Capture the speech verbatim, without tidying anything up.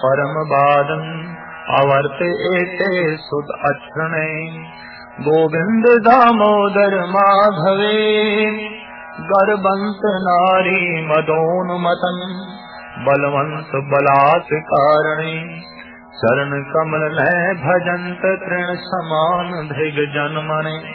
परम बादन आवर्ते एते सुत अक्षणे गोविंद दामोदर माधवे गर्भंत नारी मदोन्मतन बलवंत बलात् कारणे चरण कमल लय भजंत तृण समान धृग जन्मने।